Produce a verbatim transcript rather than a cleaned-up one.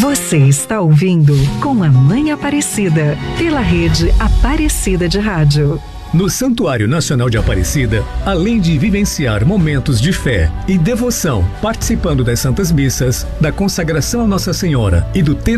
Você está ouvindo Com a Mãe Aparecida, pela rede Aparecida de Rádio. No Santuário Nacional de Aparecida, além de vivenciar momentos de fé e devoção, participando das Santas Missas, da consagração a Nossa Senhora e do